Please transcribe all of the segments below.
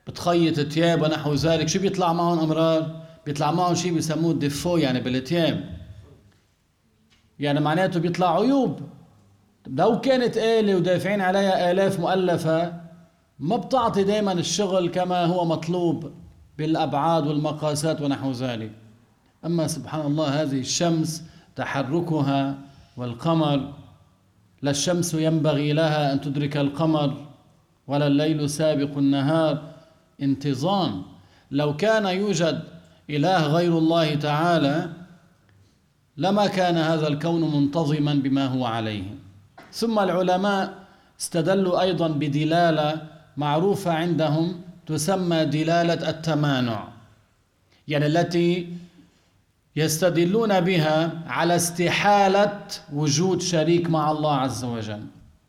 بتخيط تياب ونحو ذلك، شو بيطلع معهم أمرار؟ بيطلع معهم شيء بيسموه الديفو، يعني بالتياب، يعني معناته بيطلع عيوب. لو كانت آلة ودافعين عليها آلاف مؤلفة ما بتعطي دائما الشغل كما هو مطلوب بالأبعاد والمقاسات ونحو ذلك. أما سبحان الله هذه الشمس تحركها والقمر، لا الشمس ينبغي لها أن تدرك القمر ولا الليل سابق النهار، انتظام. لو كان يوجد إله غير الله تعالى لما كان هذا الكون منتظما بما هو عليه. ثم العلماء استدلوا أيضا بدلالة معروفة عندهم تسمى دلالة التمانع، يعني التي يستدلون بها على استحالة وجود شريك مع الله عز وجل.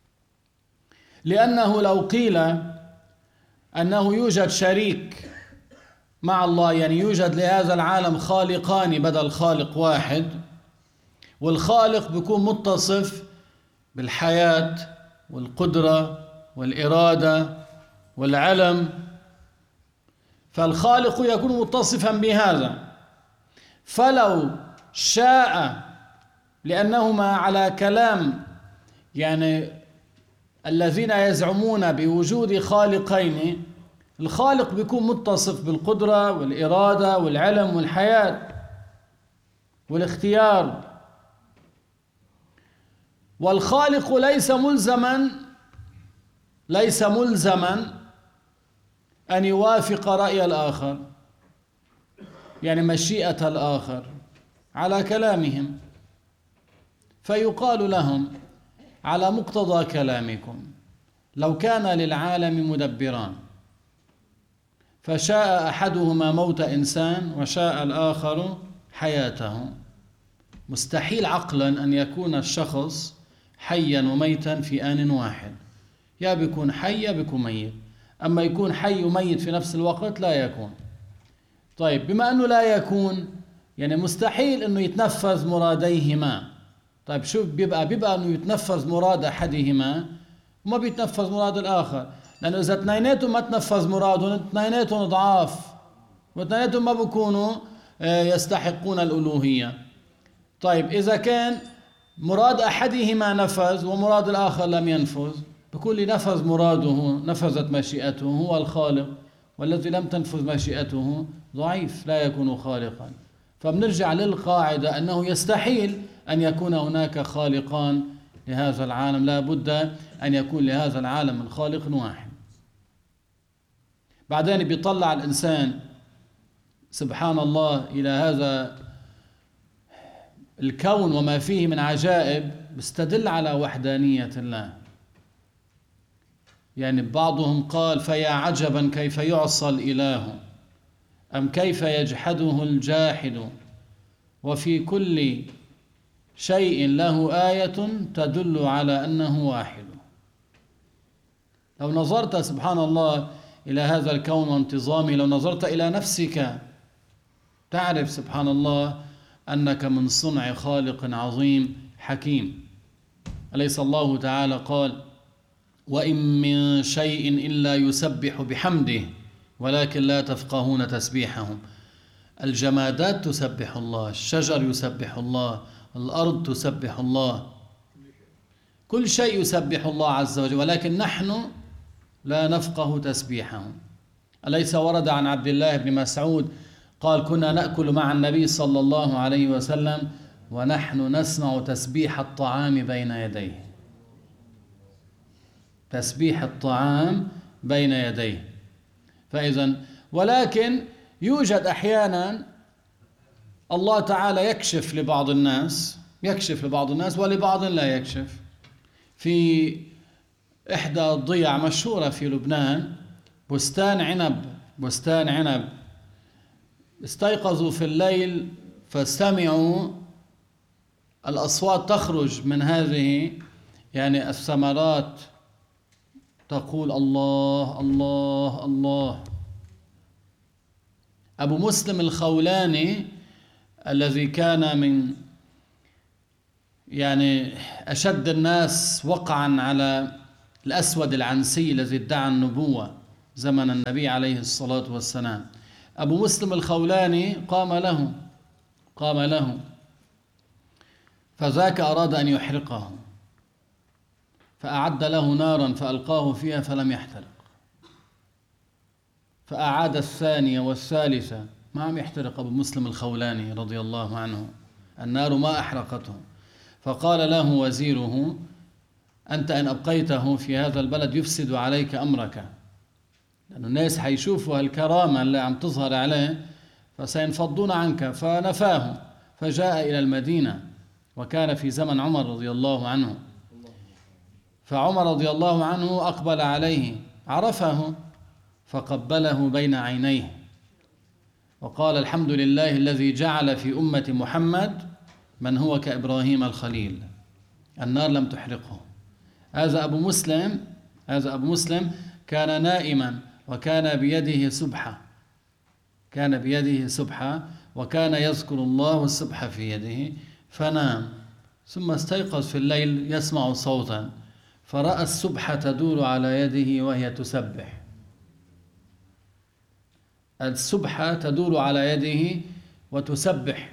لأنه لو قيل أنه يوجد شريك مع الله، يعني يوجد لهذا العالم خالقان بدل خالق واحد، والخالق بيكون متصف بالحياة والقدرة والإرادة والعلم، فالخالق يكون متصفا بهذا. فلو شاء، لأنهما على كلام يعني الذين يزعمون بوجود خالقين، الخالق بيكون متصف بالقدرة والإرادة والعلم والحياة والاختيار، والخالق ليس ملزما أن يوافق رأي الآخر، يعني مشيئة الآخر على كلامهم. فيقال لهم على مقتضى كلامكم لو كان للعالم مدبران فشاء أحدهما موت إنسان وشاء الآخر حياته، مستحيل عقلا أن يكون الشخص حيا وميتا في آن واحد، يا بيكون حي يا بيكون ميت. أما يكون حي وميت في نفس الوقت لا يكون. طيب بما أنه لا يكون، يعني مستحيل أنه يتنفذ مراديهما. طيب شو بيبقى أنه يتنفذ مراد أحدهما وما بيتنفذ مراد الآخر، لأنه إذا اثنيناتهم ما تنفذ مرادهم اثنيناتهم ضعاف، واثنيناتهم ما بيكونوا يستحقون الألوهية. طيب إذا كان مراد أحدهما نفذ ومراد الآخر لم ينفذ، بكل نفذ مراده نفذت مشيئته هو الخالق، والذي لم تنفذ مشيئته ضعيف لا يكون خالقا. فبنرجع للقاعدة أنه يستحيل أن يكون هناك خالقان لهذا العالم، لا بد أن يكون لهذا العالم الخالق واحد. بعدين بيطلع الإنسان سبحان الله إلى هذا الكون وما فيه من عجائب، بيستدل على وحدانية الله. يعني بعضهم قال فيا عجبا كيف يعصى الإله أم كيف يجحده الجاحد، وفي كل شيء له آية تدل على أنه واحد. لو نظرت سبحان الله إلى هذا الكون وانتظامه، لو نظرت إلى نفسك تعرف سبحان الله أنك من صنع خالق عظيم حكيم. أليس الله تعالى قال وإن من شيء إلا يسبح بحمده ولكن لا تفقهون تسبيحهم. الجمادات تسبح الله، الشجر يسبح الله، الأرض تسبح الله، كل شيء يسبح الله عز وجل، ولكن نحن لا نفقه تسبيحهم. أليس ورد عن عبد الله بن مسعود قال كنا نأكل مع النبي صلى الله عليه وسلم ونحن نسمع تسبيح الطعام بين يديه، تسبيح الطعام بين يديه. فإذا ولكن يوجد أحيانا الله تعالى يكشف لبعض الناس ولبعض لا يكشف. في إحدى الضيع مشهورة في لبنان بستان عنب استيقظوا في الليل فسمعوا الأصوات تخرج من هذه يعني الثمرات تقول الله الله الله. أبو مسلم الخولاني الذي كان من يعني أشد الناس وقعا على الأسود العنسي الذي ادعى النبوة زمن النبي عليه الصلاة والسلام. أبو مسلم الخولاني قام له فذاك أراد أن يحرقه، فأعد له نارا فألقاه فيها فلم يحترق، فأعاد الثانية والثالثة ما عم يحترق أبو مسلم الخولاني رضي الله عنه، النار ما أحرقته. فقال له وزيره: أنت إن أبقيته في هذا البلد يفسد عليك أمرك، لأن الناس حيشوفوا الكرامة اللي عم تظهر عليه فسينفضون عنك. فنفاه فجاء إلى المدينة، وكان في زمن عمر رضي الله عنه. فعمر رضي الله عنه أقبل عليه، عرفه فقبله بين عينيه وقال: الحمد لله الذي جعل في أمة محمد من هو كإبراهيم الخليل، النار لم تحرقه. هذا أبو مسلم كان نائما، وكان بيده سبحة، وكان يذكر الله السبحة في يده، فنام ثم استيقظ في الليل يسمع صوتا، فرأى السبحة تدور على يده وهي تسبح. السبحة تدور على يده وتسبح.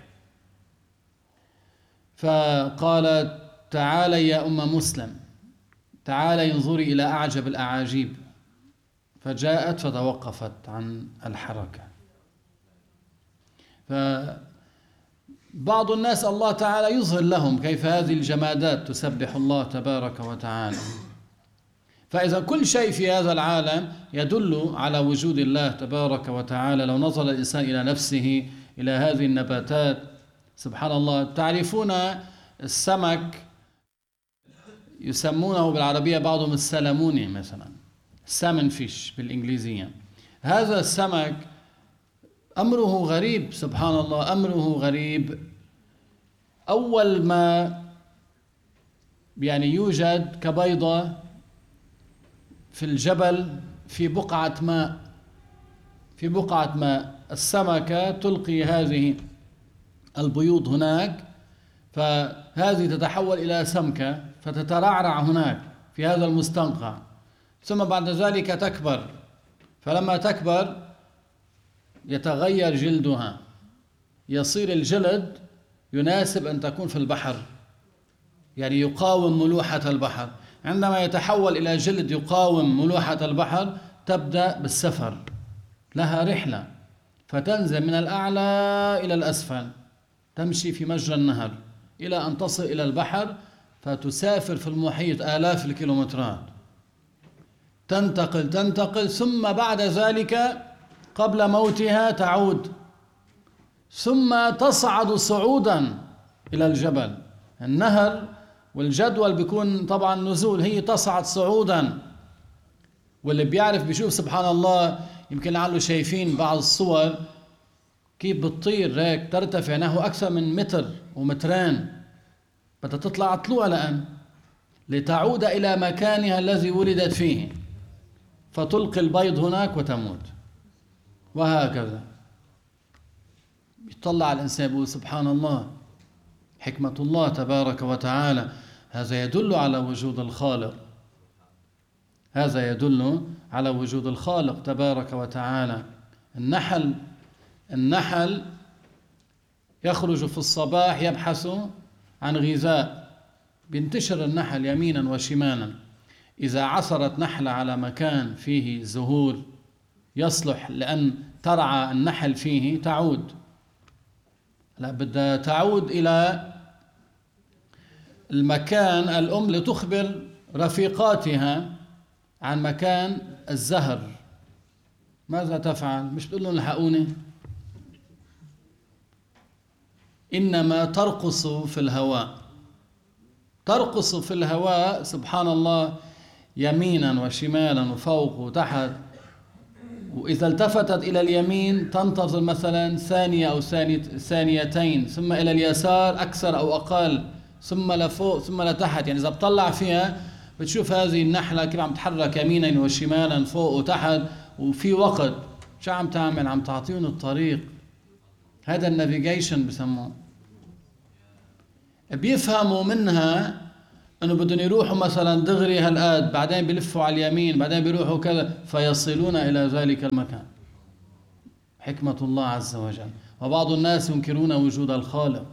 فقال: تعالي يا أم مسلم، تعالي انظري إلى أعجب الأعاجيب. فجاءت فتوقفت عن الحركة. فبعض الناس الله تعالى يظهر لهم كيف هذه الجمادات تسبح الله تبارك وتعالى. فإذا كل شيء في هذا العالم يدل على وجود الله تبارك وتعالى. لو نظر الإنسان إلى نفسه، إلى هذه النباتات، سبحان الله. تعرفون السمك يسمونه بالعربية بعضهم السلموني مثلا، سالمون فيش بالإنجليزية. هذا السمك أمره غريب، سبحان الله، أمره غريب. أول ما يوجد كبيضة في الجبل في بقعة ماء، السمكة تلقي هذه البيوض هناك، فهذه تتحول إلى سمكة فتترعرع هناك في هذا المستنقع، ثم بعد ذلك تكبر. فلما تكبر يتغير جلدها، يصير الجلد يناسب أن تكون في البحر، يعني يقاوم ملوحة البحر. عندما يتحول إلى جلد يقاوم ملوحة البحر تبدأ بالسفر، لها رحلة، فتنزل من الأعلى إلى الأسفل، تمشي في مجرى النهر إلى أن تصل إلى البحر، فتسافر في المحيط آلاف الكيلومترات، تنتقل، ثم بعد ذلك قبل موتها تعود، ثم تصعد صعودا إلى الجبل. النهر والجدول بيكون طبعا نزول، هي تصعد صعودا. واللي بيعرف بيشوف سبحان الله، يمكن لعله شايفين بعض الصور كيف بتطير هيك، ترتفع نحو أكثر من متر ومترين، بدها تطلع طلوع لأن لتعود إلى مكانها الذي ولدت فيه، فتلقي البيض هناك وتموت، وهكذا. يطلع الإنسان يقول سبحان الله، حكمة الله تبارك وتعالى. هذا يدل على وجود الخالق، تبارك وتعالى. النحل يخرج في الصباح يبحث عن غذاء، بينتشر النحل يمينا وشمالا. إذا عثرت نحلة على مكان فيه زهور يصلح لأن ترعى النحل فيه، تعود. لا، بدها تعود إلى المكان الأم لتخبر رفيقاتها عن مكان الزهر. ماذا تفعل؟ مش بتقول لهم الحقوني، إنما ترقص في الهواء، سبحان الله، يمينا وشمالا وفوق وتحت. وإذا التفتت إلى اليمين تنتظر مثلا ثانية أو ثانيتين، ثم إلى اليسار أكثر أو أقل، ثم لفوق ثم لتحت. يعني إذا بتطلع فيها بتشوف هذه النحلة كيف عم تتحرك يمينا وشمالا فوق وتحت، وفي وقت شو عم تعمل؟ عم تعطيهم الطريق. هذا النافيجيشن بسموه. بيفهموا منها أنه بدهم يروحوا مثلا دغري هالآد، بعدين بيلفوا على اليمين، بعدين بيروحوا كذا، فيصلون إلى ذلك المكان. حكمة الله عز وجل. وبعض الناس ينكرون وجود الخالق،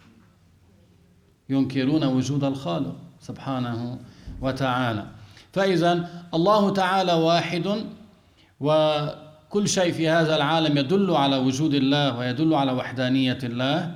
ينكرون وجود الخالق سبحانه وتعالى. فإذا الله تعالى واحد، وكل شيء في هذا العالم يدل على وجود الله ويدل على وحدانية الله.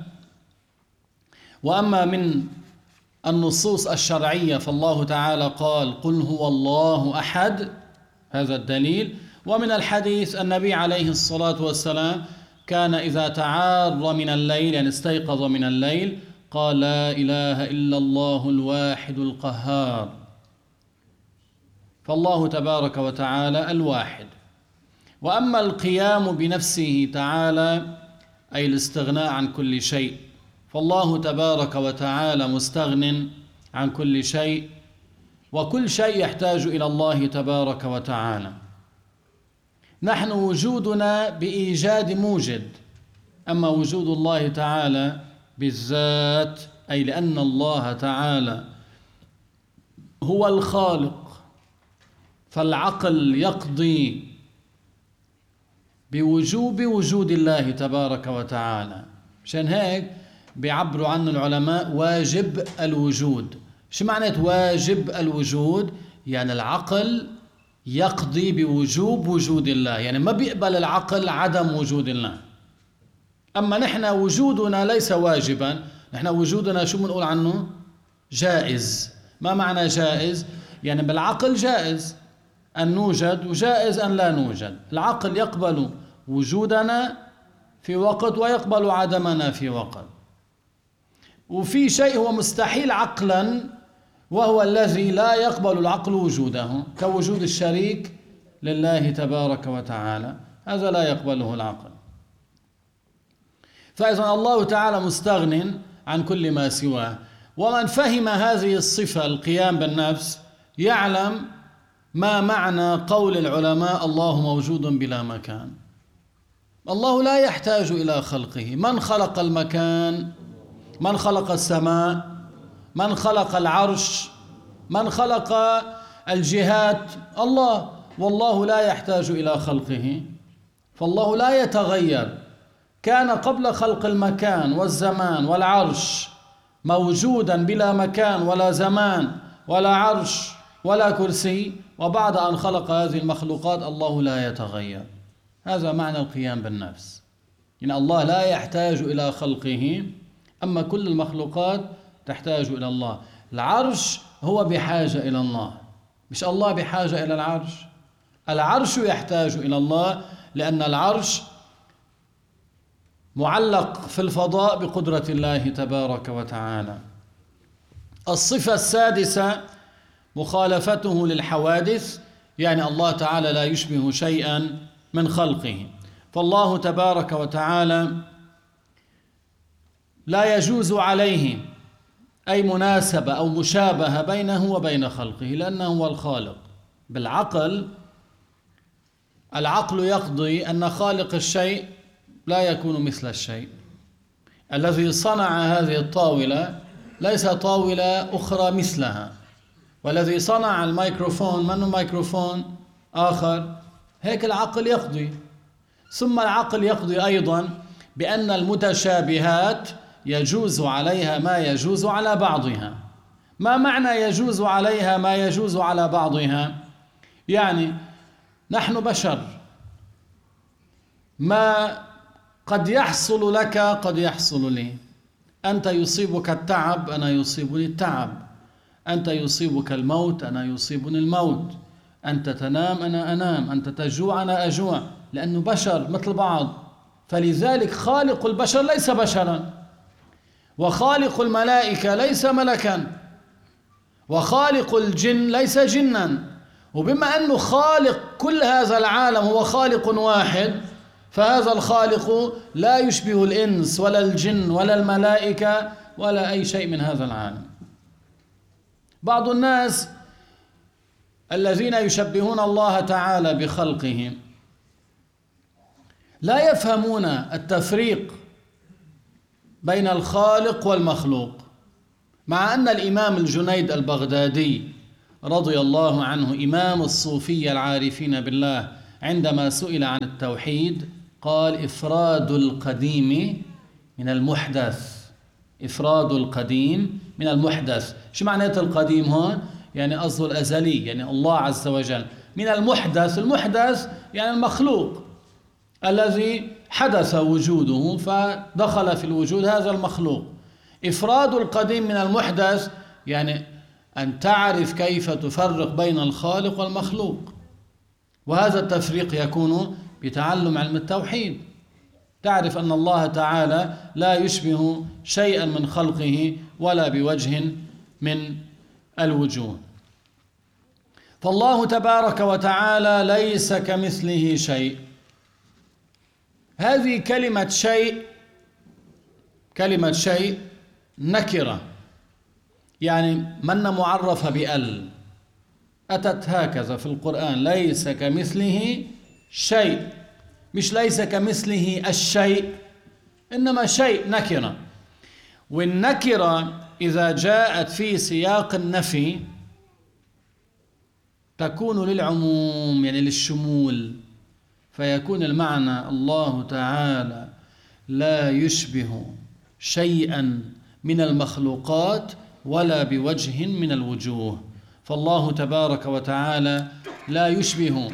وأما من النصوص الشرعية فالله تعالى قال قل هو الله أحد، هذا الدليل. ومن الحديث النبي عليه الصلاة والسلام كان إذا تعار من الليل، يعني استيقظ من الليل، قال لا إله إلا الله الواحد القهار. فالله تبارك وتعالى الواحد. وأما القيام بنفسه تعالى أي الاستغناء عن كل شيء، فالله تبارك وتعالى مستغن عن كل شيء، وكل شيء يحتاج إلى الله تبارك وتعالى. نحن وجودنا بإيجاد موجد، أما وجود الله تعالى بالذات، أي لأن الله تعالى هو الخالق، فالعقل يقضي بوجوب وجود الله تبارك وتعالى. عشان هيك بيعبروا عنه العلماء واجب الوجود. شو معنى واجب الوجود؟ يعني العقل يقضي بوجوب وجود الله، يعني ما بيقبل العقل عدم وجود الله. أما نحن وجودنا ليس واجبا، نحن وجودنا شو بنقول عنه؟ جائز. ما معنى جائز؟ يعني بالعقل جائز أن نوجد وجائز أن لا نوجد. العقل يقبل وجودنا في وقت ويقبل عدمنا في وقت. وفي شيء هو مستحيل عقلا، وهو الذي لا يقبل العقل وجوده، كوجود الشريك لله تبارك وتعالى، هذا لا يقبله العقل. فإذا الله تعالى مستغن عن كل ما سواه. ومن فهم هذه الصفة القيام بالنفس يعلم ما معنى قول العلماء الله موجود بلا مكان. الله لا يحتاج إلى خلقه. من خلق المكان؟ من خلق السماء؟ من خلق العرش؟ من خلق الجهات؟ الله. والله لا يحتاج إلى خلقه، فالله لا يتغير. كان قبل خلق المكان والزمان والعرش موجودا بلا مكان ولا زمان ولا عرش ولا كرسي، وبعد أن خلق هذه المخلوقات الله لا يتغير. هذا معنى القيام بالنفس. يعني الله لا يحتاج إلى خلقه، أما كل المخلوقات تحتاج إلى الله. العرش هو بحاجة إلى الله، مش الله بحاجة إلى العرش. العرش يحتاج إلى الله لأن العرش معلق في الفضاء بقدرة الله تبارك وتعالى. الصفة السادسة مخالفته للحوادث، يعني الله تعالى لا يشبه شيئا من خلقه. فالله تبارك وتعالى لا يجوز عليه أي مناسبة أو مشابهة بينه وبين خلقه، لأنه هو الخالق. بالعقل، العقل يقضي أن خالق الشيء لا يكون مثل الشيء. الذي صنع هذه الطاولة ليس طاولة أخرى مثلها، والذي صنع الميكروفون منه ميكروفون آخر. هيك العقل يقضي. ثم العقل يقضي أيضا بأن المتشابهات يجوز عليها ما يجوز على بعضها. ما معنى يجوز عليها ما يجوز على بعضها؟ يعني نحن بشر، ما قد يحصل لك قد يحصل لي. أنت يصيبك التعب، أنا يصيبني التعب. أنت يصيبك الموت، أنا يصيبني الموت. أنت تنام، أنا أنام. أنت تجوع، أنا أجوع، لأنه بشر مثل بعض. فلذلك خالق البشر ليس بشرا، وخالق الملائكة ليس ملكا، وخالق الجن ليس جنا. وبما أنه خالق كل هذا العالم هو خالق واحد، فهذا الخالق لا يشبه الإنس ولا الجن ولا الملائكة ولا أي شيء من هذا العالم. بعض الناس الذين يشبهون الله تعالى بخلقه لا يفهمون التفريق بين الخالق والمخلوق. مع أن الإمام الجنيد البغدادي رضي الله عنه إمام الصوفية العارفين بالله عندما سئل عن التوحيد قال إفراد القديم من المحدث. إفراد القديم من المحدث. شو معناته القديم هون؟ يعني قصده الأزلي، يعني الله عز وجل. من المحدث، المحدث يعني المخلوق الذي حدث وجوده فدخل في الوجود هذا المخلوق. إفراد القديم من المحدث يعني أن تعرف كيف تفرق بين الخالق والمخلوق، وهذا التفريق يكون بتعلم علم التوحيد. تعرف أن الله تعالى لا يشبه شيئا من خلقه ولا بوجه من الوجوه. فالله تبارك وتعالى ليس كمثله شيء. هذه كلمة شيء نكرة، يعني من معرفة بأل، أتت هكذا في القرآن: ليس كمثله شيء، مش ليس كمثله الشيء، إنما شيء نكرة. والنكرة إذا جاءت في سياق النفي تكون للعموم، يعني للشمول، فيكون المعنى الله تعالى لا يشبه شيئا من المخلوقات ولا بوجه من الوجوه. فالله تبارك وتعالى لا يشبه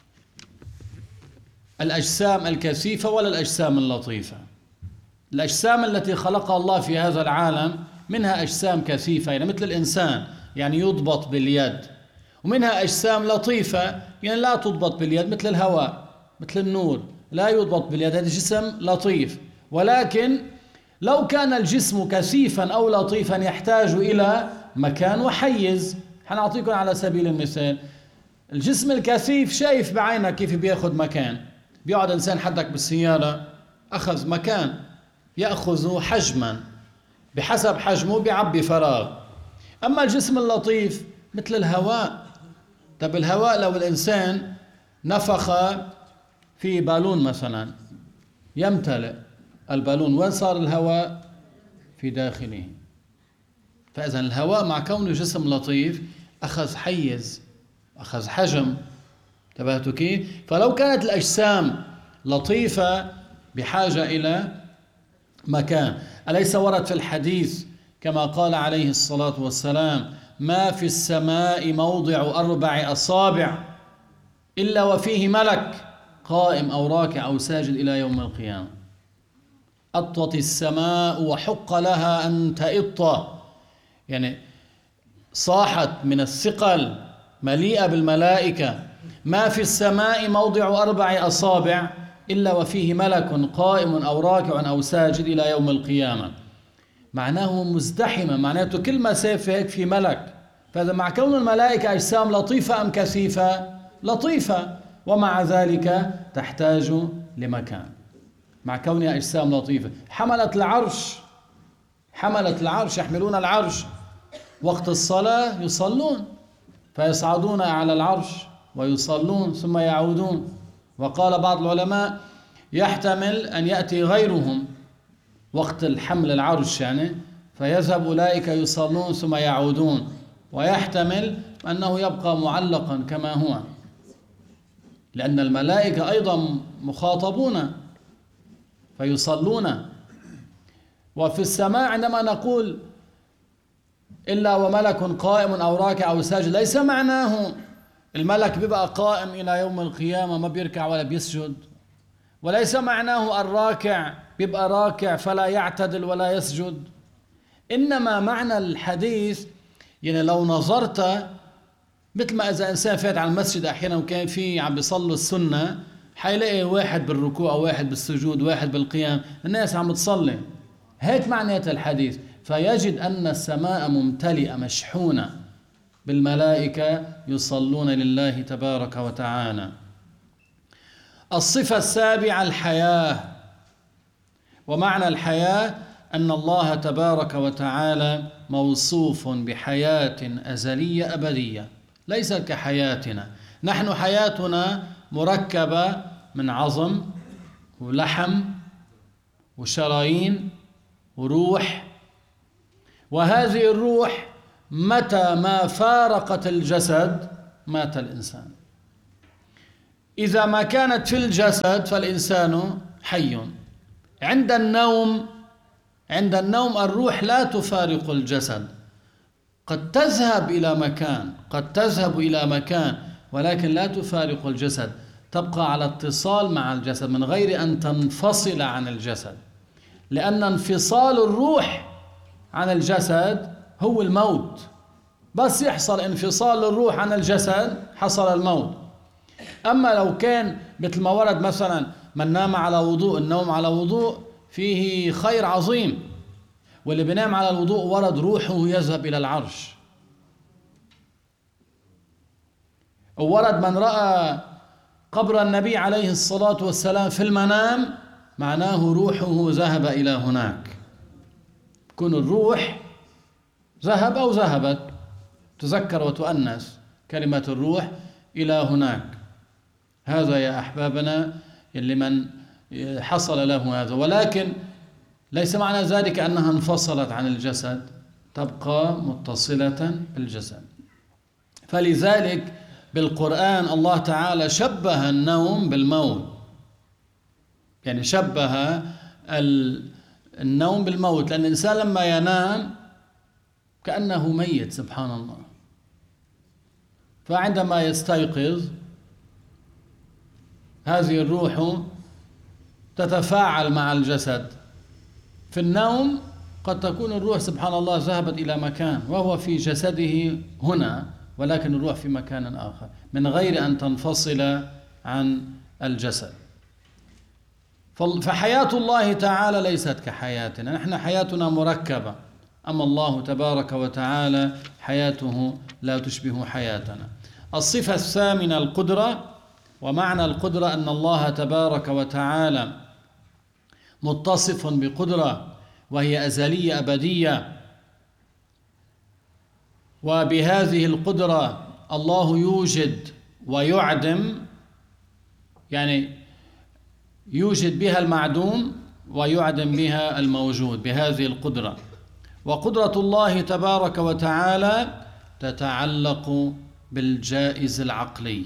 الأجسام الكثيفة ولا الأجسام اللطيفة. الأجسام التي خلقها الله في هذا العالم منها أجسام كثيفة يعني مثل الإنسان، يعني يضبط باليد، ومنها أجسام لطيفة يعني لا تضبط باليد مثل الهواء، مثل النور لا يضبط باليد، هذا جسم لطيف. ولكن لو كان الجسم كثيفا أو لطيفا يحتاج إلى مكان وحيز. حنعطيكم على سبيل المثال: الجسم الكثيف شايف بعينك كيف بياخذ مكان، بيقعد إنسان حدك بالسيارة أخذ مكان، يأخذ حجما، بحسب حجمه بيعبي فراغ. أما الجسم اللطيف مثل الهواء، طب الهواء لو الإنسان نفخ في بالون مثلا يمتلئ البالون، وين صار الهواء؟ في داخله. فإذا الهواء مع كونه جسم لطيف أخذ حيز، أخذ حجم. انتبهتوا كيف؟ فلو كانت الأجسام لطيفة بحاجة إلى مكان. أليس ورد في الحديث كما قال عليه الصلاة والسلام: ما في السماء موضع 4 أصابع إلا وفيه ملك قائم أو راكع أو ساجد إلى يوم القيامة. أطت السماء وحق لها أن تئط، يعني صاحت من الثقل مليئة بالملائكة. ما في السماء موضع 4 أصابع إلا وفيه ملك قائم أو راكع أو ساجد إلى يوم القيامة. معناه مزدحمة، معناته كل مسافة هيك في ملك. فإذا مع كون الملائكة أجسام لطيفة أم كثيفة؟ لطيفة، ومع ذلك تحتاج لمكان مع كونها أجسام لطيفة. حملة العرش يحملون العرش، وقت الصلاة يصلون، فيصعدون على العرش ويصلون ثم يعودون. وقال بعض العلماء: يحتمل أن يأتي غيرهم وقت الحمل العرش يعني، فيذهب أولئك يصلون ثم يعودون، ويحتمل أنه يبقى معلقا كما هو، لأن الملائكة أيضا مخاطبون فيصلون. وفي السماء عندما نقول إلا وملك قائم أو راكع أو ساجد، ليس معناه الملك بيبقى قائم إلى يوم القيامة ما بيركع ولا بيسجد، وليس معناه الراكع بيبقى راكع فلا يعتدل ولا يسجد. إنما معنى الحديث يعني لو نظرت مثل ما إذا إنسان فات على المسجد أحيانا وكان فيه عم بيصلوا السنة، حيلاقي واحد بالركوع واحد بالسجود واحد بالقيام، الناس عم تصلي. هيك معنات الحديث. فيجد أن السماء ممتلئة مشحونة بالملائكة يصلون لله تبارك وتعالى. الصفة السابعة الحياة. ومعنى الحياة أن الله تبارك وتعالى موصوف بحياة أزلية أبدية، ليس كحياتنا. نحن حياتنا مركبة من عظم ولحم وشرايين وروح، وهذه الروح متى ما فارقت الجسد مات الإنسان. إذا ما كانت في الجسد فالإنسان حي. عند النوم الروح لا تفارق الجسد، قد تذهب إلى مكان ولكن لا تفارق الجسد، تبقى على اتصال مع الجسد من غير أن تنفصل عن الجسد، لأن انفصال الروح عن الجسد هو الموت. بس يحصل انفصال الروح عن الجسد حصل الموت. أما لو كان مثل ما ورد مثلا من نام على وضوء، النوم على وضوء فيه خير عظيم، واللي بينام على الوضوء ورد روحه يذهب إلى العرش. وورد من رأى قبر النبي عليه الصلاة والسلام في المنام معناه روحه ذهب إلى هناك. كون الروح ذهب أو ذهبت، تذكر وتؤنس كلمة الروح إلى هناك. هذا يا أحبابنا اللي من حصل له هذا، ولكن ليس معنى ذلك أنها انفصلت عن الجسد، تبقى متصلة بالجسد. فلذلك بالقرآن الله تعالى شبه النوم بالموت، يعني شبه النوم بالموت، لأن الإنسان لما ينام كأنه ميت سبحان الله. فعندما يستيقظ هذه الروح تتفاعل مع الجسد. في النوم قد تكون الروح سبحان الله ذهبت إلى مكان وهو في جسده هنا، ولكن الروح في مكان آخر من غير أن تنفصل عن الجسد. فحياة الله تعالى ليست كحياتنا، نحن حياتنا مركبة، أما الله تبارك وتعالى حياته لا تشبه حياتنا. الصفة الثامنة القدرة. ومعنى القدرة أن الله تبارك وتعالى متصف بقدرة وهي أزلية أبدية، وبهذه القدرة الله يوجد ويعدم، يعني يوجد بها المعدوم ويعدم بها الموجود بهذه القدرة. وقدرة الله تبارك وتعالى تتعلق بالجائز العقلي،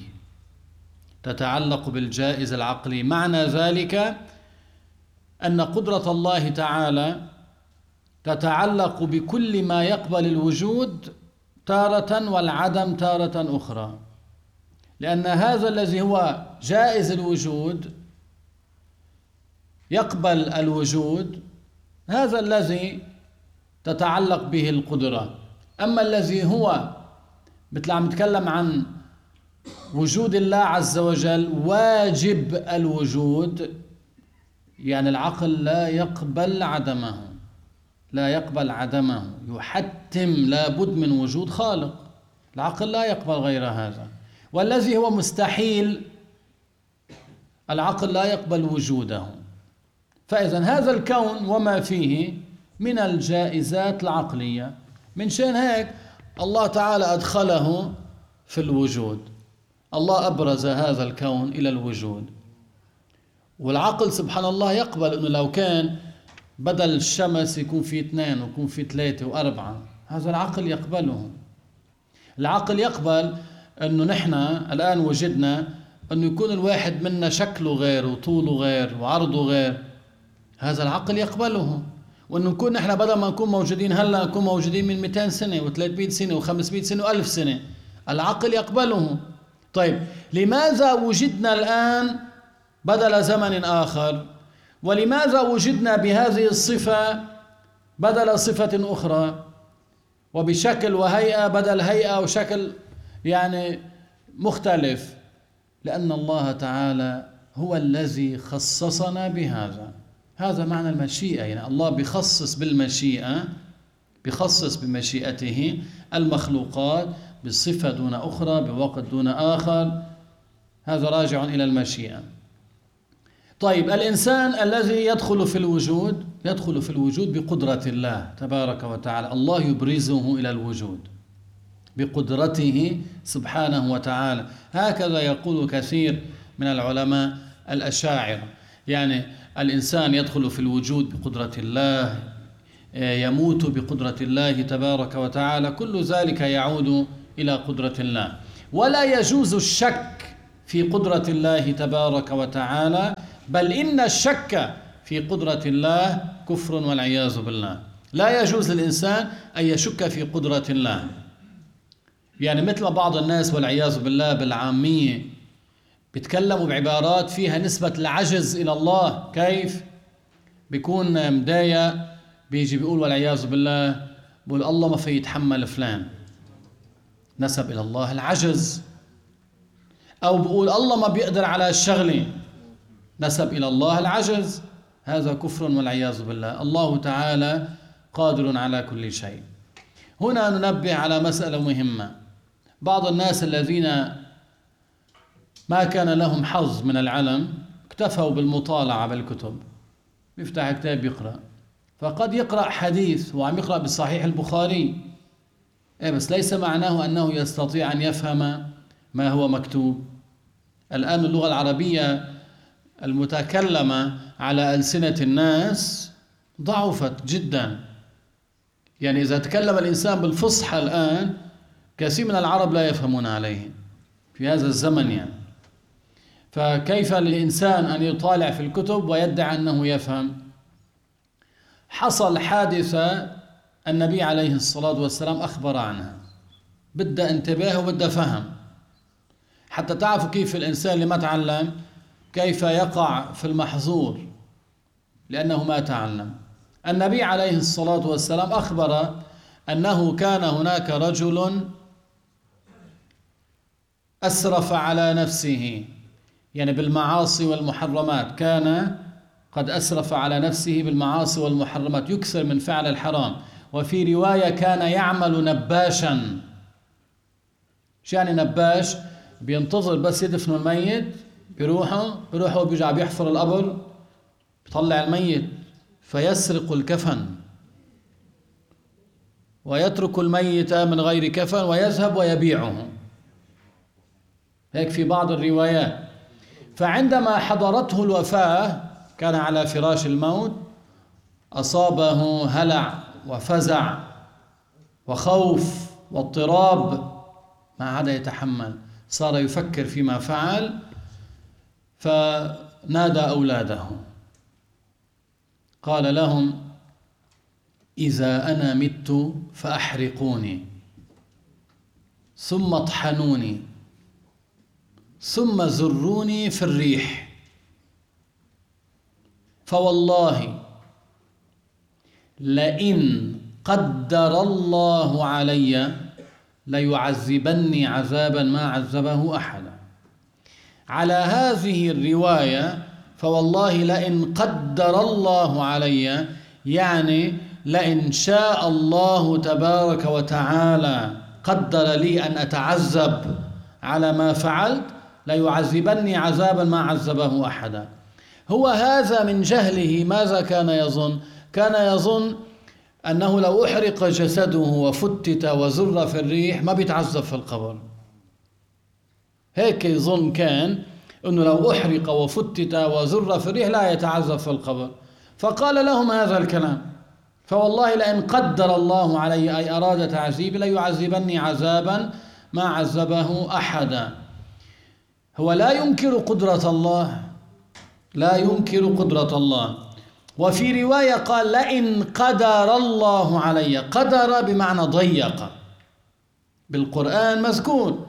معنى ذلك أن قدرة الله تعالى تتعلق بكل ما يقبل الوجود تارة والعدم تارة أخرى، لأن هذا الذي هو جائز الوجود يقبل الوجود، هذا الذي تتعلق به القدرة. أما الذي هو مثل عم نتكلم عن وجود الله عز وجل واجب الوجود، يعني العقل لا يقبل عدمه، يحتم لابد من وجود خالق، العقل لا يقبل غير هذا. والذي هو مستحيل العقل لا يقبل وجوده. فإذا هذا الكون وما فيه من الجائزات العقلية، من شأن هيك الله تعالى أدخله في الوجود، الله أبرز هذا الكون إلى الوجود. والعقل سبحان الله يقبل أنه لو كان بدل الشمس يكون في 2 ويكون في 3 و4، هذا العقل يقبله. العقل يقبل أنه نحن الآن وجدنا أنه يكون الواحد منا شكله غير وطوله غير وعرضه غير، هذا العقل يقبله. وأنه نكون نحن بدل ما نكون موجودين هلأ نكون موجودين من 200 سنة و300 سنة و500 سنة و1000 سنة، العقل يقبله. طيب لماذا وجدنا الآن بدل زمن آخر؟ ولماذا وجدنا بهذه الصفة بدل صفة أخرى، وبشكل وهيئة بدل هيئة وشكل يعني مختلف؟ لأن الله تعالى هو الذي خصصنا بهذا. هذا معنى المشيئة، يعني الله بخصص بمشيئته المخلوقات بصفة دون أخرى، بوقت دون آخر، هذا راجع إلى المشيئة. طيب الإنسان الذي يدخل في الوجود بقدرة الله تبارك وتعالى، الله يبرزه إلى الوجود بقدرته سبحانه وتعالى. هكذا يقول كثير من العلماء الأشاعرة، يعني الإنسان يدخل في الوجود بقدرة الله، يموت بقدرة الله تبارك وتعالى، كل ذلك يعود إلى قدرة الله. ولا يجوز الشك في قدرة الله تبارك وتعالى، بل إن الشك في قدرة الله كفر والعياذ بالله. لا يجوز للإنسان أن يشك في قدرة الله. يعني مثل بعض الناس والعياذ بالله بالعامية بيتكلموا بعبارات فيها نسبة العجز إلى الله. كيف؟ بيكون مضايق بيجي بيقول والعياذ بالله، بيقول الله ما في يتحمل فلان، نسب إلى الله العجز. أو بيقول الله ما بيقدر على الشغلة، نسب إلى الله العجز. هذا كفر والعياذ بالله. الله تعالى قادر على كل شيء. هنا ننبه على مسألة مهمة. بعض الناس الذين ما كان لهم حظ من العلم اكتفوا بالمطالعة بالكتب، بيفتح كتاب يقرأ، فقد يقرأ حديث وعم يقرأ بالصحيح البخاري، بس ليس معناه أنه يستطيع أن يفهم ما هو مكتوب. الآن اللغة العربية المتكلمة على ألسنة الناس ضعفت جدا. يعني إذا تكلم الإنسان بالفصحى الآن كثير من العرب لا يفهمون عليه في هذا الزمن يعني. فكيف للإنسان أن يطالع في الكتب ويدعي أنه يفهم؟ حصل حادثة النبي عليه الصلاة والسلام أخبر عنها، بدأ انتباه وبدأ فهم، حتى تعرفوا كيف الإنسان اللي ما تعلم كيف يقع في المحظور لأنه ما تعلم. النبي عليه الصلاة والسلام أخبر أنه كان هناك رجل أسرف على نفسه، يعني بالمعاصي والمحرمات، كان قد أسرف على نفسه بالمعاصي والمحرمات، يكثر من فعل الحرام. وفي رواية كان يعمل نباشا. شو يعني نباش؟ بينتظر بس يدفنوا الميت، بيروحوا بيرجع بيحفر القبر، بيطلع الميت فيسرق الكفن ويترك الميت من غير كفن ويذهب ويبيعه، هيك في بعض الروايات. فعندما حضرته الوفاة كان على فراش الموت، أصابه هلع وفزع وخوف واضطراب، ما عاد يتحمل، صار يفكر فيما فعل، فنادى أولاده قال لهم: إذا أنا مت فأحرقوني ثم اطحنوني ثم زروني في الريح، فوالله لئن قدر الله علي ليعذبني عذابا ما عذبه أحدا. على هذه الرواية فوالله لئن قدر الله علي، يعني لئن شاء الله تبارك وتعالى قدر لي أن أتعذب على ما فعلت ليعذبني عذابا ما عذبه أحدا. هو هذا من جهله ماذا كان يظن؟ كان يظن أنه لو أحرق جسده وفتت وزر في الريح ما بيتعذب في القبر. هيك يظن كان، أنه لو أحرق وفتت وزر في الريح لا يتعذب في القبر. فقال لهم هذا الكلام: فوالله لئن قدر الله علي أي أراد تعذيبي ليعذبني عذابا ما عذبه أحدا. هو لا ينكر قدرة الله، لا ينكر قدرة الله. وفي رواية قال: لئن قدر الله علي. قدر بمعنى ضيق، بالقرآن مذكور: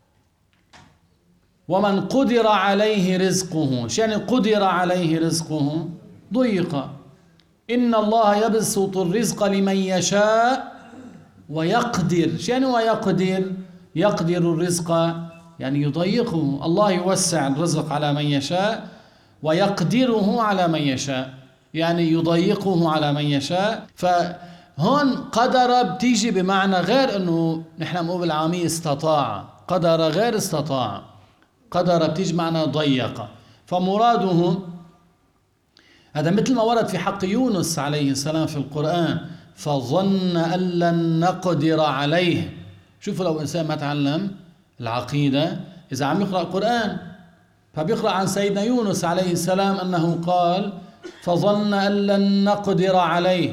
ومن قدر عليه رزقه. يعني قدر عليه رزقه ضيق. إن الله يبسط الرزق لمن يشاء ويقدر. يعني ويقدر، يقدر الرزق يعني يضيقه. الله يوسع الرزق على من يشاء ويقدره على من يشاء، يعني يضيقه على من يشاء. فهون قدر بتيجي بمعنى غير أنه نحن نقول بالعامية استطاع. قدر غير استطاع. قدر بتيجي معنى ضيق. فمراده هذا مثل ما ورد في حق يونس عليه السلام في القرآن: فظن أن لن نقدر عليه. شوفوا لو إنسان ما تعلم العقيدة، إذا عم يقرأ قرآن فبيقرأ عن سيدنا يونس عليه السلام أنه قال: فظن أن لن نقدر عليه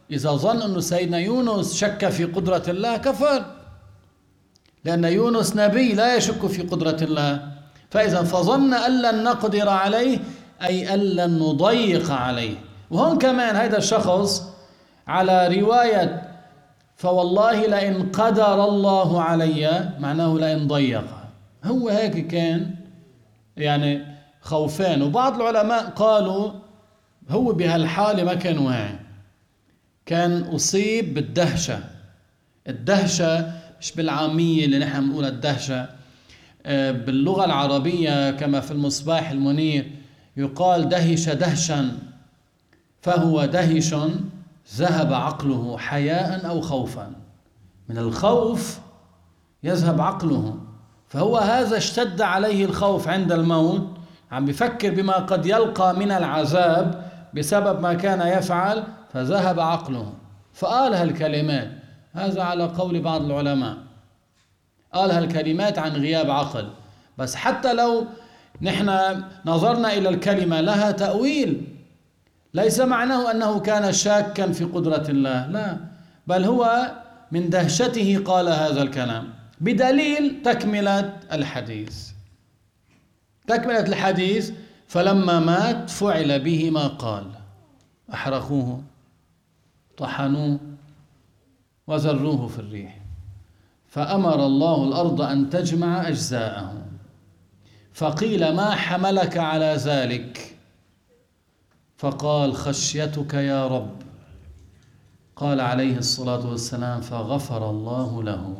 إذا ظن أن سيدنا يونس شك في قدرة الله كفر، لأن يونس نبي لا يشك في قدرة الله. فإذا فظن أن لن نقدر عليه أي أن لن نضيق عليه. وهون كمان هذا الشخص على رواية فوالله لئن قدر الله علي، معناه لئن ضيق. هو هيك كان يعني خوفان. وبعض العلماء قالوا هو بهالحالة ما كان واعي، كان أصيب بالدهشة. الدهشة مش بالعامية اللي نحن بنقول الدهشة، باللغة العربية كما في المصباح المنير يقال دهش دهشا، فهو دهش ذهب عقله حياء أو خوفا. من الخوف يذهب عقله، فهو هذا اشتد عليه الخوف عند الموت، عم بفكر بما قد يلقى من العذاب بسبب ما كان يفعل، فذهب عقله فقال هالكلمات. هذا على قول بعض العلماء، قال هالكلمات عن غياب عقل. بس حتى لو نحن نظرنا إلى الكلمة لها تأويل، ليس معناه أنه كان شاكا في قدرة الله، لا، بل هو من دهشته قال هذا الكلام. بدليل تكملة الحديث. تكملة الحديث: فلما مات فعل به ما قال، أحرقوه، طحنوه، وزروه في الريح، فأمر الله الأرض أن تجمع أجزاءه، فقيل ما حملك على ذلك؟ فقال خشيتك يا رب. قال عليه الصلاة والسلام فغفر الله له.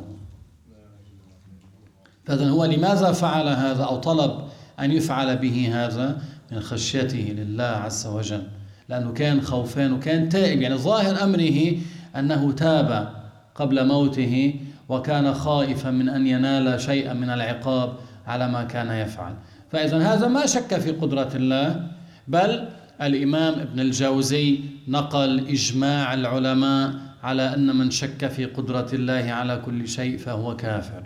فإذن هو لماذا فعل هذا أو طلب أن يفعل به هذا؟ من خشيته لله عز وجل، لأنه كان خوفان وكان تائب. يعني ظاهر أمره أنه تاب قبل موته، وكان خائفا من أن ينال شيئا من العقاب على ما كان يفعل. فإذن هذا ما شك في قدرة الله، بل الإمام ابن الجوزي نقل إجماع العلماء على أن من شك في قدرة الله على كل شيء فهو كافر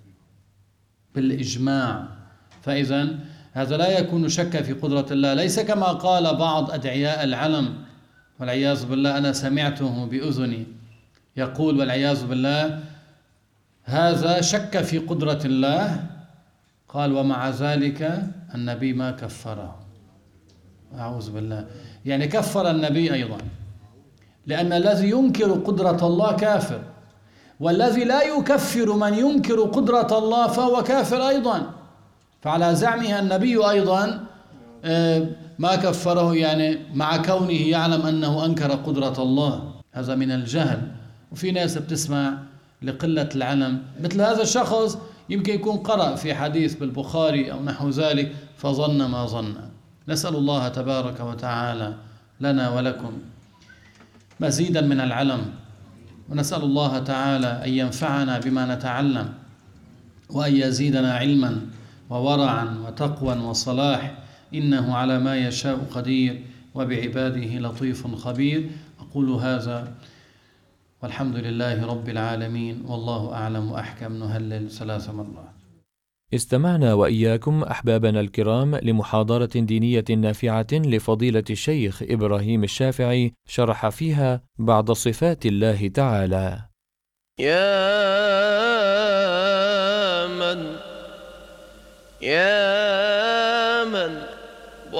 بالإجماع. فإذن هذا لا يكون شك في قدرة الله، ليس كما قال بعض أدعياء العلم والعياذ بالله. أنا سمعته بأذني يقول والعياذ بالله هذا شك في قدرة الله، قال ومع ذلك النبي ما كفره. أعوذ بالله، يعني كفر النبي أيضا، لأن الذي ينكر قدرة الله كافر، والذي لا يكفر من ينكر قدرة الله فهو كافر أيضا. فعلى زعمها النبي أيضا ما كفره، يعني مع كونه يعلم أنه أنكر قدرة الله. هذا من الجهل. وفي ناس بتسمع لقلة العلم، مثل هذا الشخص يمكن يكون قرأ في حديث بالبخاري أو نحو ذلك فظن ما ظن. نسأل الله تبارك وتعالى لنا ولكم مزيدا من العلم، ونسأل الله تعالى أن ينفعنا بما نتعلم، وأن يزيدنا علما وورعا وتقوى وصلاح، إنه على ما يشاء قدير وبعباده لطيف خبير. أقول هذا والحمد لله رب العالمين، والله أعلم وأحكم. نهلل 3 مرات. استمعنا وإياكم أحبابنا الكرام لمحاضرة دينية نافعة لفضيلة الشيخ إبراهيم الشافعي، شرح فيها بعض صفات الله تعالى. يا